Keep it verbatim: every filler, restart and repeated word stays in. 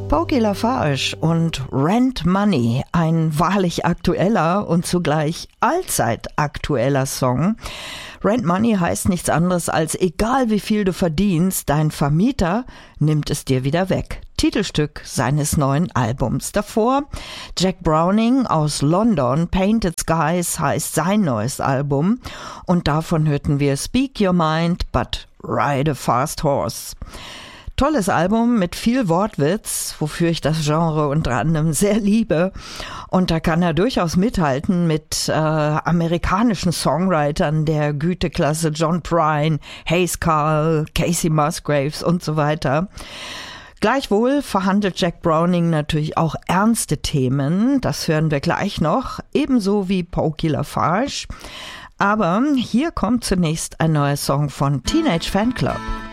Pokey LaFarge und Rent Money, ein wahrlich aktueller und zugleich allzeitaktueller Song. Rent Money heißt nichts anderes als, egal wie viel du verdienst, dein Vermieter nimmt es dir wieder weg. Titelstück seines neuen Albums. Davor Jack Browning aus London, Painted Skies heißt sein neues Album und davon hörten wir Speak Your Mind, but Ride a Fast Horse. Tolles Album mit viel Wortwitz, wofür ich das Genre unter anderem sehr liebe. Und da kann er durchaus mithalten mit äh, amerikanischen Songwritern der Güteklasse John Prine, Hayes Carll, Casey Musgraves und so weiter. Gleichwohl verhandelt Jack Browning natürlich auch ernste Themen, das hören wir gleich noch, ebenso wie Pokey LaFarge. Aber hier kommt zunächst ein neuer Song von Teenage Fanclub.